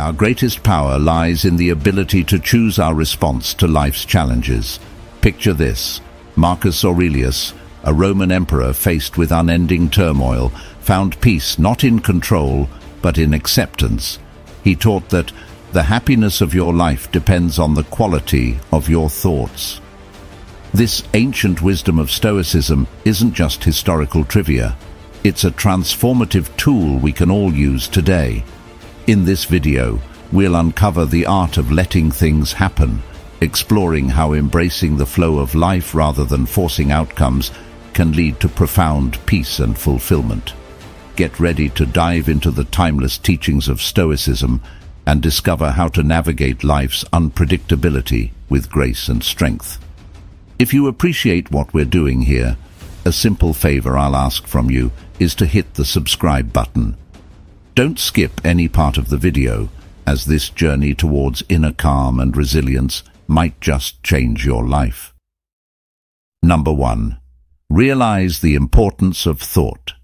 Our greatest power lies in the ability to choose our response to life's challenges. Picture this: Marcus Aurelius, a Roman emperor faced with unending turmoil, found peace not in control, but in acceptance. He taught that the happiness of your life depends on the quality of your thoughts. This ancient wisdom of Stoicism isn't just historical trivia. It's a transformative tool we can all use today. In this video, we'll uncover the art of letting things happen, exploring how embracing the flow of life rather than forcing outcomes can lead to profound peace and fulfillment. Get ready to dive into the timeless teachings of Stoicism and discover how to navigate life's unpredictability with grace and strength. If you appreciate what we're doing here, a simple favor I'll ask from you is to hit the subscribe button. Don't skip any part of the video, as this journey towards inner calm and resilience might just change your life. Number 1. Realize the importance of thought.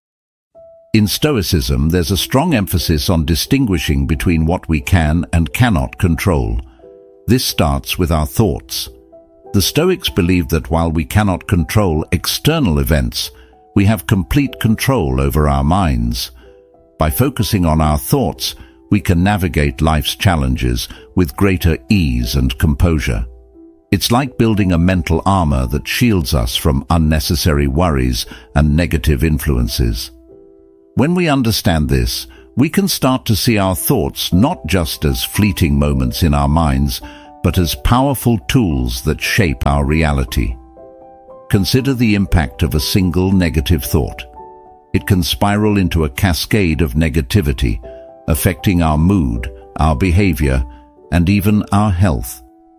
In Stoicism, there's a strong emphasis on distinguishing between what we can and cannot control. This starts with our thoughts. The Stoics believe that while we cannot control external events, we have complete control over our minds. By focusing on our thoughts, we can navigate life's challenges with greater ease and composure. It's like building a mental armor that shields us from unnecessary worries and negative influences. When we understand this, we can start to see our thoughts not just as fleeting moments in our minds, but as powerful tools that shape our reality. Consider the impact of a single negative thought. It can spiral into a cascade of negativity, affecting our mood, our behavior, and even our health.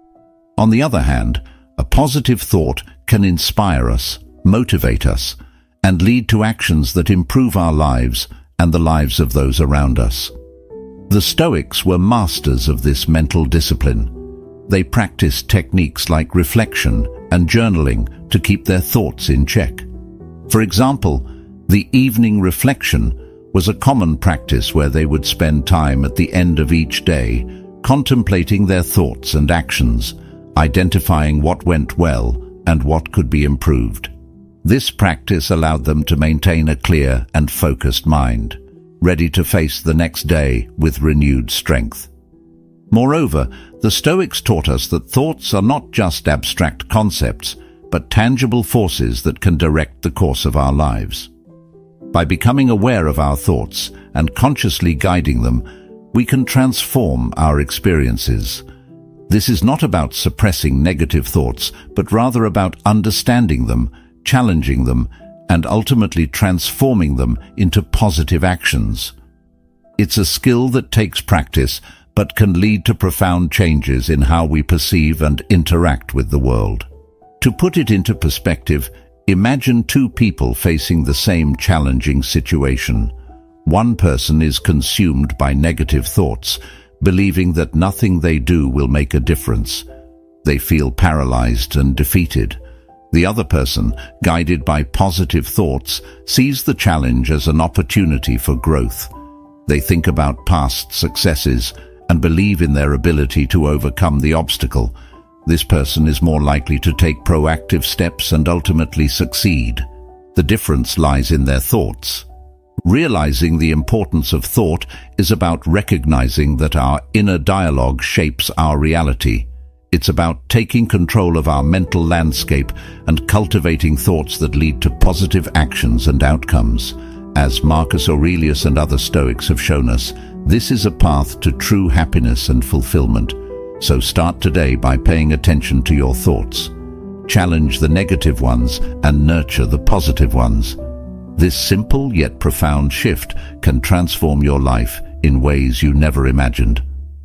On the other hand, a positive thought can inspire us, motivate us, and lead to actions that improve our lives and the lives of those around us. The Stoics were masters of this mental discipline. They practiced techniques like reflection and journaling to keep their thoughts in check. For example, the evening reflection was a common practice where they would spend time at the end of each day contemplating their thoughts and actions, identifying what went well and what could be improved. This practice allowed them to maintain a clear and focused mind, ready to face the next day with renewed strength. Moreover, the Stoics taught us that thoughts are not just abstract concepts, but tangible forces that can direct the course of our lives. By becoming aware of our thoughts and consciously guiding them, we can transform our experiences. This is not about suppressing negative thoughts, but rather about understanding them, challenging them, and ultimately transforming them into positive actions. It's a skill that takes practice, but can lead to profound changes in how we perceive and interact with the world. To put it into perspective, imagine two people facing the same challenging situation. One person is consumed by negative thoughts, believing that nothing they do will make a difference. They feel paralyzed and defeated. The other person, guided by positive thoughts, sees the challenge as an opportunity for growth. They think about past successes and believe in their ability to overcome the obstacle. This person is more likely to take proactive steps and ultimately succeed. The difference lies in their thoughts. Realizing the importance of thought is about recognizing that our inner dialogue shapes our reality. It's about taking control of our mental landscape and cultivating thoughts that lead to positive actions and outcomes. As Marcus Aurelius and other Stoics have shown us, this is a path to true happiness and fulfillment. So start today by paying attention to your thoughts. Challenge the negative ones and nurture the positive ones. This simple yet profound shift can transform your life in ways you never imagined.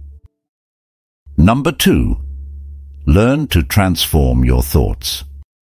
Number 2. Learn to transform your thoughts.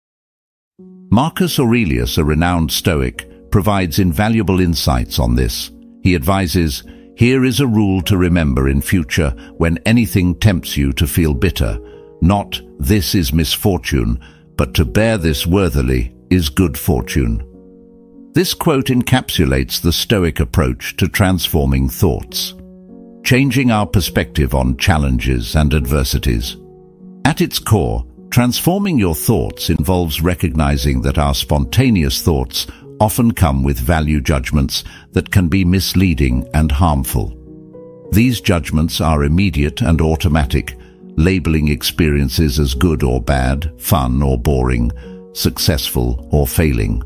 Marcus Aurelius, a renowned Stoic, provides invaluable insights on this. He advises, "Here is a rule to remember in future when anything tempts you to feel bitter. Not, this is misfortune, but to bear this worthily is good fortune." This quote encapsulates the Stoic approach to transforming thoughts. changing our perspective on challenges and adversities. At its core, transforming your thoughts involves recognizing that our spontaneous thoughts often come with value judgments that can be misleading and harmful. These judgments are immediate and automatic, labeling experiences as good or bad, fun or boring, successful or failing.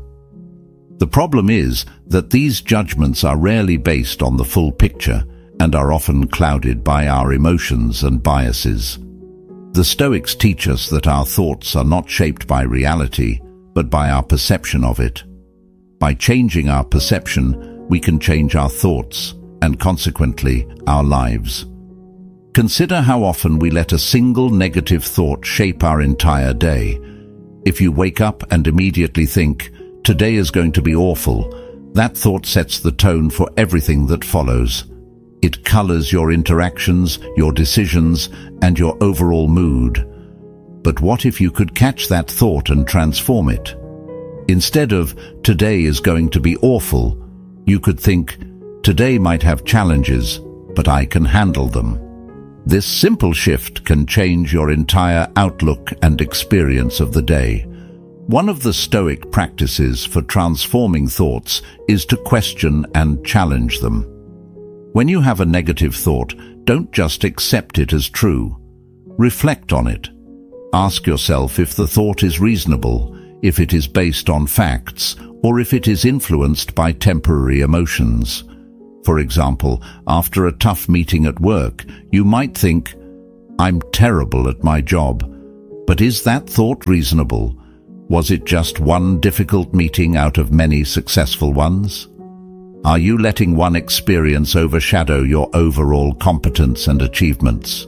The problem is that these judgments are rarely based on the full picture and are often clouded by our emotions and biases. The Stoics teach us that our thoughts are not shaped by reality, but by our perception of it. By changing our perception, we can change our thoughts and consequently our lives. Consider how often we let a single negative thought shape our entire day. If you wake up and immediately think, "Today is going to be awful," that thought sets the tone for everything that follows. It colors your interactions, your decisions, and your overall mood. But what if you could catch that thought and transform it? Instead of, "Today is going to be awful," you could think, "Today might have challenges, but I can handle them." This simple shift can change your entire outlook and experience of the day. One of the Stoic practices for transforming thoughts is to question and challenge them. When you have a negative thought, don't just accept it as true. Reflect on it. Ask yourself if the thought is reasonable, if it is based on facts, or if it is influenced by temporary emotions. For example, after a tough meeting at work, you might think, "I'm terrible at my job." But is that thought reasonable? Was it just one difficult meeting out of many successful ones? Are you letting one experience overshadow your overall competence and achievements?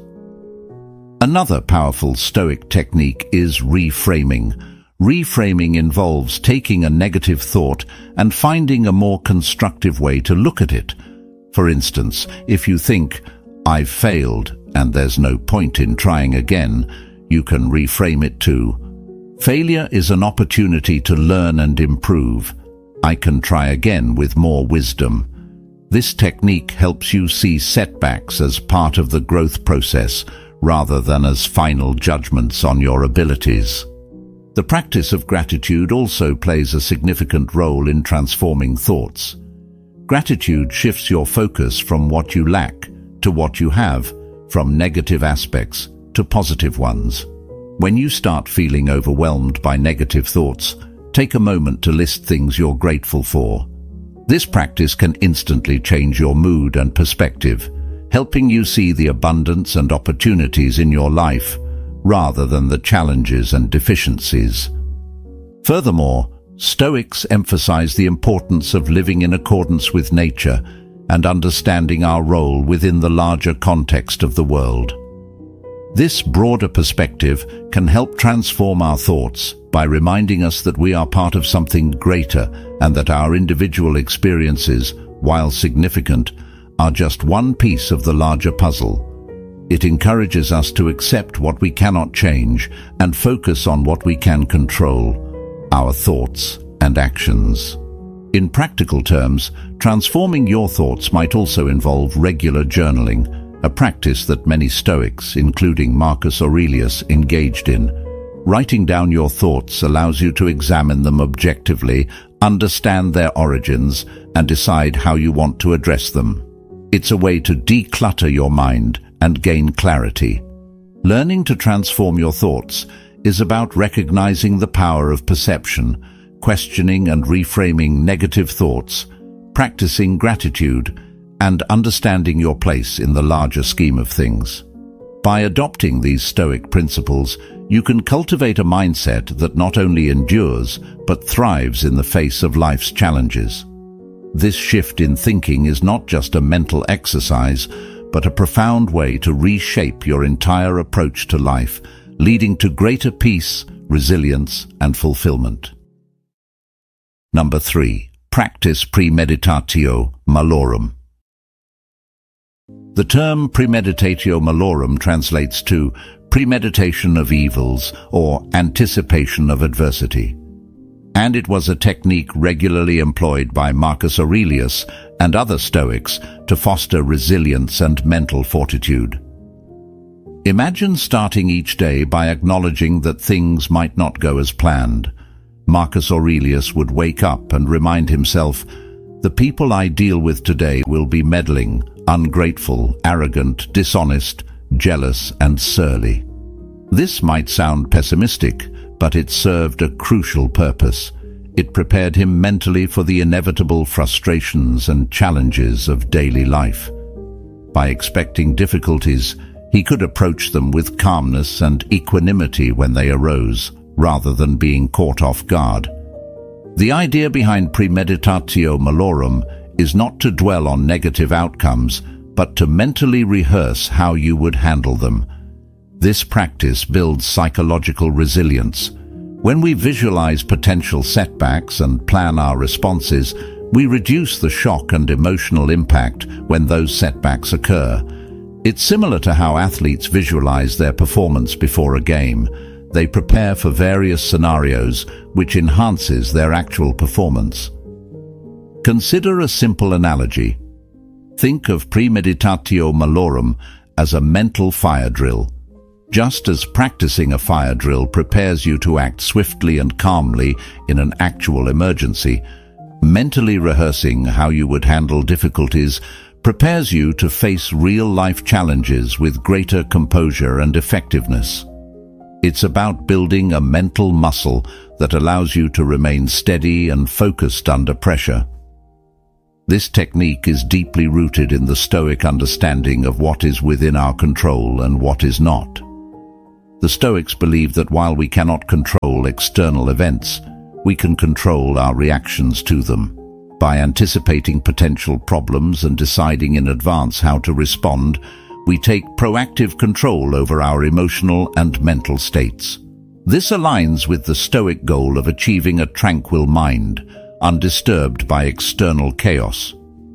Another powerful Stoic technique is reframing. Reframing involves taking a negative thought and finding a more constructive way to look at it. For instance, if you think, "I've failed and there's no point in trying again," you can reframe it to, "Failure is an opportunity to learn and improve. I can try again with more wisdom." This technique helps you see setbacks as part of the growth process rather than as final judgments on your abilities. The practice of gratitude also plays a significant role in transforming thoughts. Gratitude shifts your focus from what you lack to what you have, from negative aspects to positive ones. When you start feeling overwhelmed by negative thoughts, take a moment to list things you're grateful for. This practice can instantly change your mood and perspective, helping you see the abundance and opportunities in your life rather than the challenges and deficiencies. Furthermore, Stoics emphasize the importance of living in accordance with nature and understanding our role within the larger context of the world. This broader perspective can help transform our thoughts by reminding us that we are part of something greater and that our individual experiences, while significant, are just one piece of the larger puzzle. It encourages us to accept what we cannot change and focus on what we can control, our thoughts and actions. In practical terms, transforming your thoughts might also involve regular journaling, a practice that many Stoics, including Marcus Aurelius, engaged in. Writing down your thoughts allows you to examine them objectively, understand their origins, and decide how you want to address them. It's a way to declutter your mind and gain clarity. Learning to transform your thoughts is about recognizing the power of perception, questioning and reframing negative thoughts, practicing gratitude, and understanding your place in the larger scheme of things. By adopting these Stoic principles, you can cultivate a mindset that not only endures, but thrives in the face of life's challenges. This shift in thinking is not just a mental exercise, but a profound way to reshape your entire approach to life, leading to greater peace, resilience, and fulfillment. Number 3. Practice premeditatio malorum. The term premeditatio malorum translates to premeditation of evils or anticipation of adversity. And it was a technique regularly employed by Marcus Aurelius and other Stoics to foster resilience and mental fortitude. Imagine starting each day by acknowledging that things might not go as planned. Marcus Aurelius would wake up and remind himself, "The people I deal with today will be meddling, ungrateful, arrogant, dishonest, jealous, and surly." This might sound pessimistic, but it served a crucial purpose. It prepared him mentally for the inevitable frustrations and challenges of daily life. By expecting difficulties, he could approach them with calmness and equanimity when they arose, rather than being caught off guard. The idea behind premeditatio malorum is not to dwell on negative outcomes, but to mentally rehearse how you would handle them. This practice builds psychological resilience. When we visualize potential setbacks and plan our responses, we reduce the shock and emotional impact when those setbacks occur. It's similar to how athletes visualize their performance before a game. They prepare for various scenarios, which enhances their actual performance. Consider a simple analogy. Think of premeditatio malorum as a mental fire drill. Just as practicing a fire drill prepares you to act swiftly and calmly in an actual emergency, mentally rehearsing how you would handle difficulties prepares you to face real-life challenges with greater composure and effectiveness. It's about building a mental muscle that allows you to remain steady and focused under pressure. This technique is deeply rooted in the Stoic understanding of what is within our control and what is not. The Stoics believe that while we cannot control external events, we can control our reactions to them. By anticipating potential problems and deciding in advance how to respond, we take proactive control over our emotional and mental states. This aligns with the Stoic goal of achieving a tranquil mind, undisturbed by external chaos.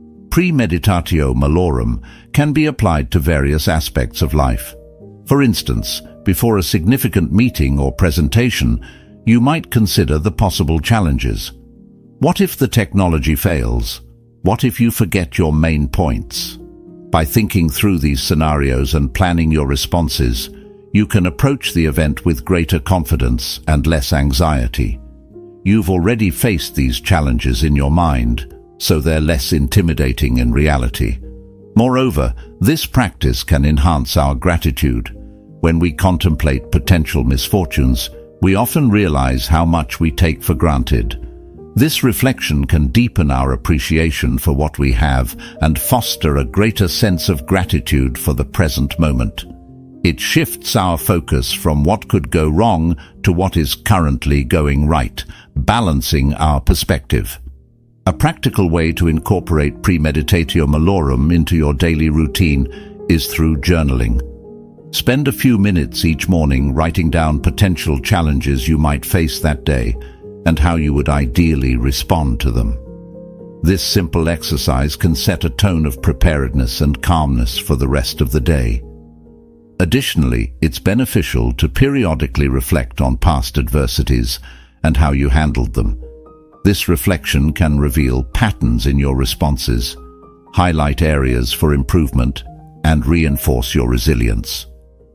Premeditatio malorum can be applied to various aspects of life. For instance, before a significant meeting or presentation, you might consider the possible challenges. What if the technology fails? What if you forget your main points? By thinking through these scenarios and planning your responses, you can approach the event with greater confidence and less anxiety. You've already faced these challenges in your mind, so they're less intimidating in reality. Moreover, this practice can enhance our gratitude. When we contemplate potential misfortunes, we often realize how much we take for granted. This reflection can deepen our appreciation for what we have and foster a greater sense of gratitude for the present moment. It shifts our focus from what could go wrong to what is currently going right, balancing our perspective. A practical way to incorporate premeditatio malorum into your daily routine is through journaling. Spend a few minutes each morning writing down potential challenges you might face that day and how you would ideally respond to them. This simple exercise can set a tone of preparedness and calmness for the rest of the day. Additionally, it's beneficial to periodically reflect on past adversities and how you handled them. This reflection can reveal patterns in your responses, highlight areas for improvement, and reinforce your resilience.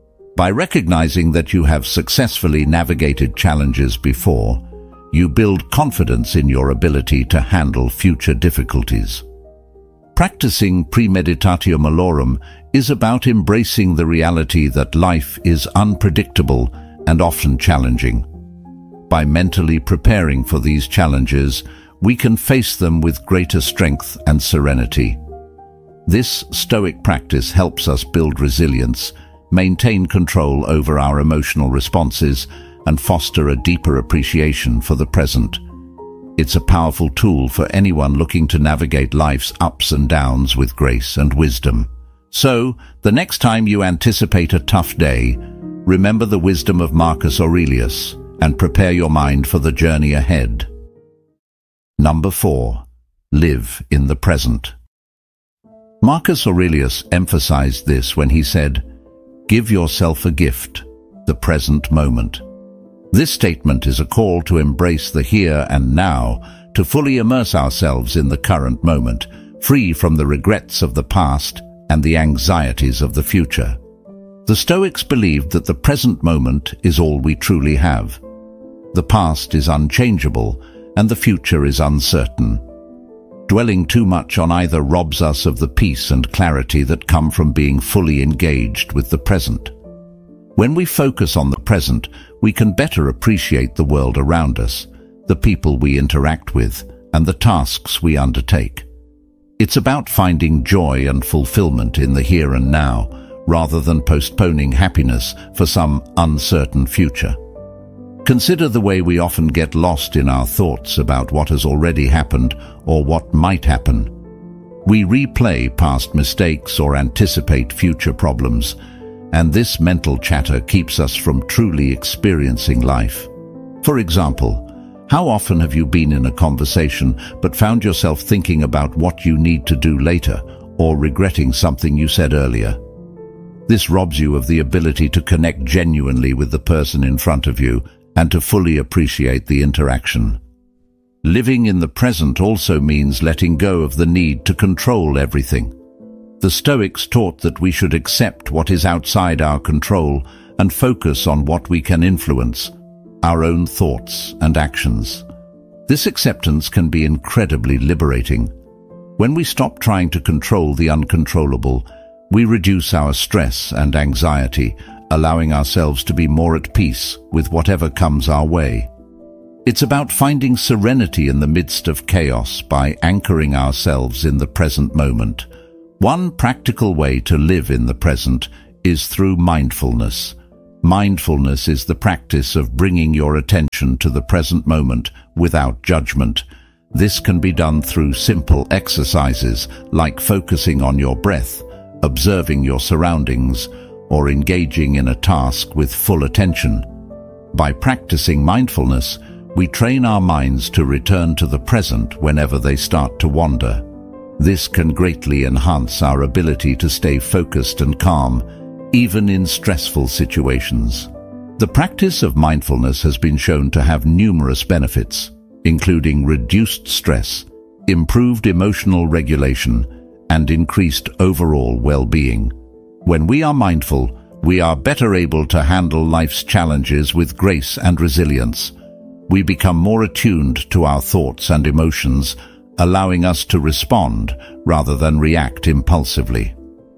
By recognizing that you have successfully navigated challenges before, you build confidence in your ability to handle future difficulties. Practicing premeditatio malorum is about embracing the reality that life is unpredictable and often challenging. By mentally preparing for these challenges, we can face them with greater strength and serenity. This Stoic practice helps us build resilience, maintain control over our emotional responses, and foster a deeper appreciation for the present. It's a powerful tool for anyone looking to navigate life's ups and downs with grace and wisdom. So, the next time you anticipate a tough day, remember the wisdom of Marcus Aurelius and prepare your mind for the journey ahead. Number 4. Live in the present. Marcus Aurelius emphasized this when he said, "Give yourself a gift, the present moment." This statement is a call to embrace the here and now, to fully immerse ourselves in the current moment, free from the regrets of the past and the anxieties of the future. The Stoics believed that the present moment is all we truly have. The past is unchangeable and the future is uncertain. Dwelling too much on either robs us of the peace and clarity that come from being fully engaged with the present. When we focus on the present, we can better appreciate the world around us, the people we interact with, and the tasks we undertake. It's about finding joy and fulfillment in the here and now, rather than postponing happiness for some uncertain future. Consider the way we often get lost in our thoughts about what has already happened or what might happen. We replay past mistakes or anticipate future problems, and this mental chatter keeps us from truly experiencing life. For example, how often have you been in a conversation but found yourself thinking about what you need to do later or regretting something you said earlier? This robs you of the ability to connect genuinely with the person in front of you and to fully appreciate the interaction. Living in the present also means letting go of the need to control everything. The Stoics taught that we should accept what is outside our control and focus on what we can influence, our own thoughts and actions. This acceptance can be incredibly liberating. When we stop trying to control the uncontrollable, we reduce our stress and anxiety, allowing ourselves to be more at peace with whatever comes our way. It's about finding serenity in the midst of chaos by anchoring ourselves in the present moment. One practical way to live in the present is through mindfulness. Mindfulness is the practice of bringing your attention to the present moment without judgment. This can be done through simple exercises like focusing on your breath, observing your surroundings, or engaging in a task with full attention. By practicing mindfulness, we train our minds to return to the present whenever they start to wander. This can greatly enhance our ability to stay focused and calm, even in stressful situations. The practice of mindfulness has been shown to have numerous benefits, including reduced stress, improved emotional regulation, and increased overall well-being. When we are mindful, we are better able to handle life's challenges with grace and resilience. We become more attuned to our thoughts and emotions, allowing us to respond rather than react impulsively.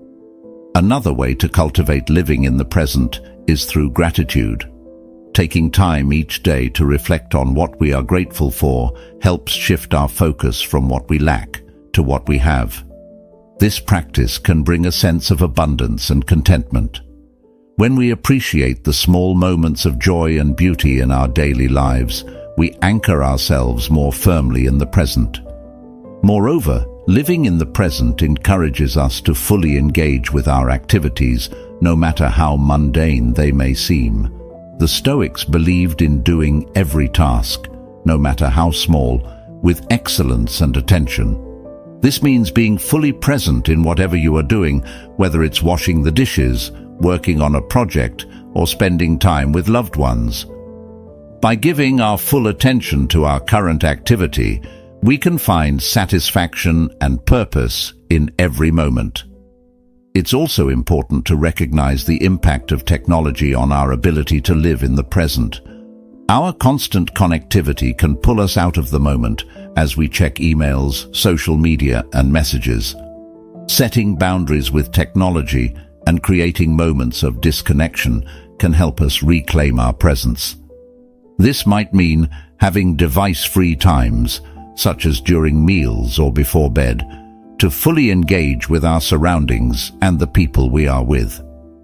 Another way to cultivate living in the present is through gratitude. Taking time each day to reflect on what we are grateful for helps shift our focus from what we lack to what we have. This practice can bring a sense of abundance and contentment. When we appreciate the small moments of joy and beauty in our daily lives, we anchor ourselves more firmly in the present. Moreover, living in the present encourages us to fully engage with our activities, no matter how mundane they may seem. The Stoics believed in doing every task, no matter how small, with excellence and attention. This means being fully present in whatever you are doing, whether it's washing the dishes, working on a project, or spending time with loved ones. By giving our full attention to our current activity, we can find satisfaction and purpose in every moment. It's also important to recognize the impact of technology on our ability to live in the present. Our constant connectivity can pull us out of the moment as we check emails, social media, and messages. Setting boundaries with technology and creating moments of disconnection can help us reclaim our presence. This might mean having device-free times, such as during meals or before bed, to fully engage with our surroundings and the people we are with.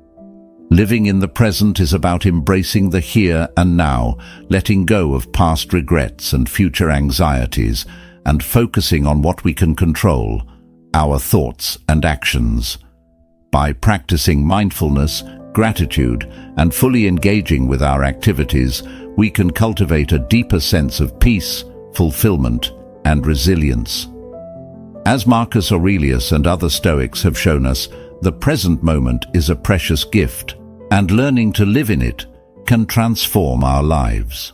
Living in the present is about embracing the here and now, letting go of past regrets and future anxieties, and focusing on what we can control, our thoughts and actions. By practicing mindfulness, gratitude, and fully engaging with our activities, we can cultivate a deeper sense of peace, fulfillment, and resilience. As Marcus Aurelius and other Stoics have shown us, the present moment is a precious gift, and learning to live in it can transform our lives.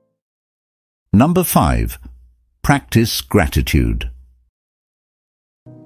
Number 5. Practice gratitude.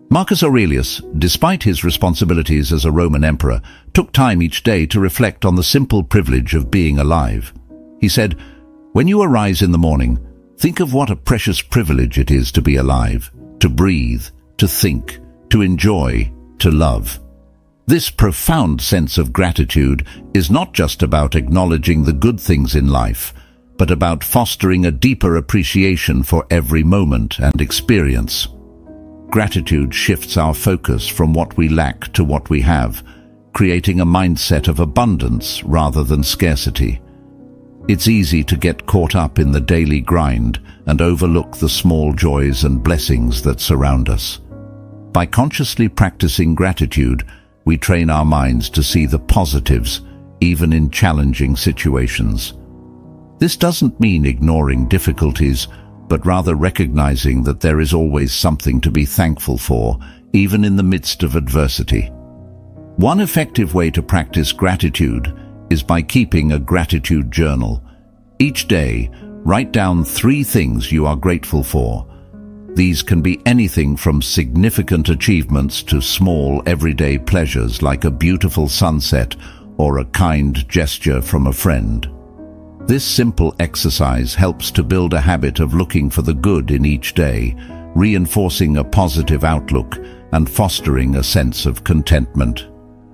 Marcus Aurelius, despite his responsibilities as a Roman emperor, took time each day to reflect on the simple privilege of being alive. He said, "When you arise in the morning, think of what a precious privilege it is to be alive, to breathe, to think, to enjoy, to love." This profound sense of gratitude is not just about acknowledging the good things in life, but about fostering a deeper appreciation for every moment and experience. Gratitude shifts our focus from what we lack to what we have, creating a mindset of abundance rather than scarcity. It's easy to get caught up in the daily grind and overlook the small joys and blessings that surround us. By consciously practicing gratitude, we train our minds to see the positives, even in challenging situations. This doesn't mean ignoring difficulties, but rather recognizing that there is always something to be thankful for, even in the midst of adversity. One effective way to practice gratitude is by keeping a gratitude journal. Each day, write down 3 things you are grateful for. These can be anything from significant achievements to small everyday pleasures like a beautiful sunset or a kind gesture from a friend. This simple exercise helps to build a habit of looking for the good in each day, reinforcing a positive outlook and fostering a sense of contentment.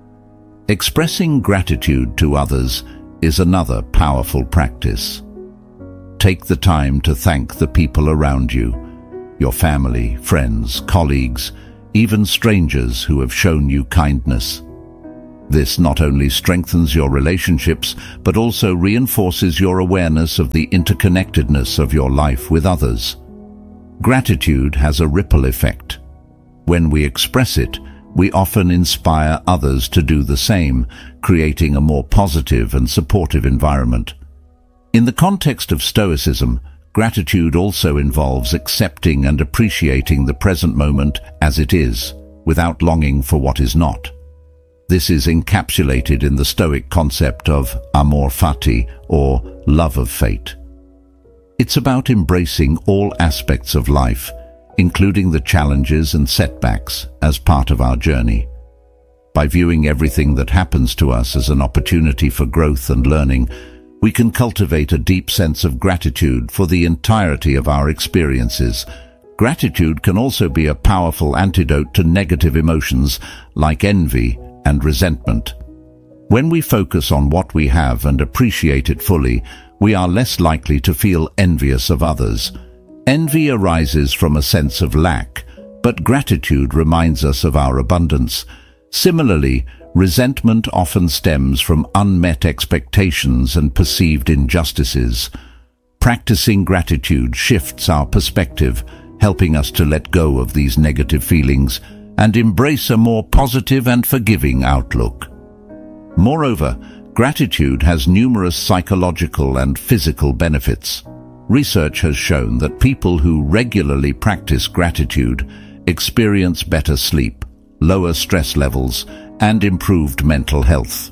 Expressing gratitude to others is another powerful practice. Take the time to thank the people around you, your family, friends, colleagues, even strangers who have shown you kindness. This not only strengthens your relationships, but also reinforces your awareness of the interconnectedness of your life with others. Gratitude has a ripple effect. When we express it, we often inspire others to do the same, creating a more positive and supportive environment. In the context of Stoicism, gratitude also involves accepting and appreciating the present moment as it is, without longing for what is not. This is encapsulated in the Stoic concept of amor fati, or love of fate. It's about embracing all aspects of life, including the challenges and setbacks, as part of our journey. By viewing everything that happens to us as an opportunity for growth and learning, we can cultivate a deep sense of gratitude for the entirety of our experiences. Gratitude can also be a powerful antidote to negative emotions like envy and resentment. When we focus on what we have and appreciate it fully, we are less likely to feel envious of others. Envy arises from a sense of lack, but gratitude reminds us of our abundance. Similarly, resentment often stems from unmet expectations and perceived injustices. Practicing gratitude shifts our perspective, helping us to let go of these negative feelings and embrace a more positive and forgiving outlook. Moreover, gratitude has numerous psychological and physical benefits. Research has shown that people who regularly practice gratitude experience better sleep, lower stress levels, and improved mental health.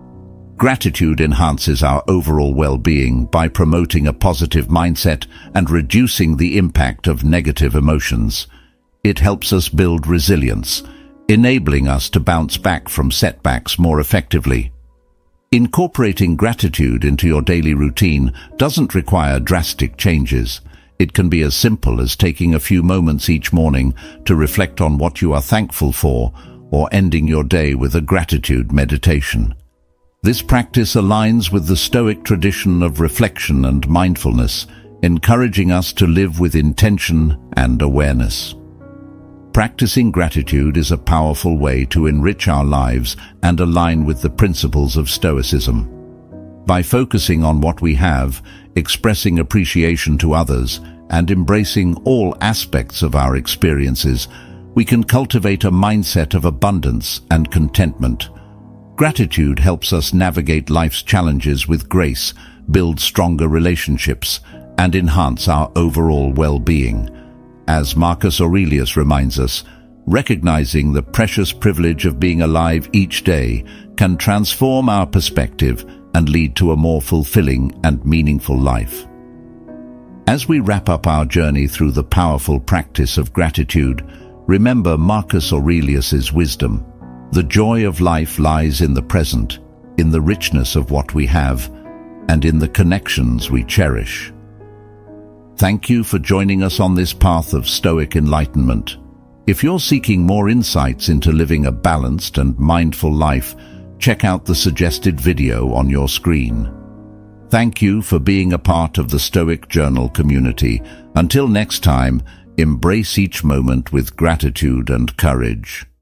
Gratitude enhances our overall well-being by promoting a positive mindset and reducing the impact of negative emotions. It helps us build resilience, enabling us to bounce back from setbacks more effectively. Incorporating gratitude into your daily routine doesn't require drastic changes. It can be as simple as taking a few moments each morning to reflect on what you are thankful for, or ending your day with a gratitude meditation. This practice aligns with the Stoic tradition of reflection and mindfulness, encouraging us to live with intention and awareness. Practicing gratitude is a powerful way to enrich our lives and align with the principles of Stoicism. By focusing on what we have, expressing appreciation to others, and embracing all aspects of our experiences, we can cultivate a mindset of abundance and contentment. Gratitude helps us navigate life's challenges with grace, build stronger relationships, and enhance our overall well-being. As Marcus Aurelius reminds us, recognizing the precious privilege of being alive each day can transform our perspective and lead to a more fulfilling and meaningful life. As we wrap up our journey through the powerful practice of gratitude, Remember Marcus Aurelius's wisdom. The joy of life lies in the present, in the richness of what we have, and in the connections we cherish. Thank you for joining us on this path of Stoic enlightenment. If you're seeking more insights into living a balanced and mindful life, check out the suggested video on your screen. Thank you for being a part of the Stoic Journal community. Until next time, embrace each moment with gratitude and courage.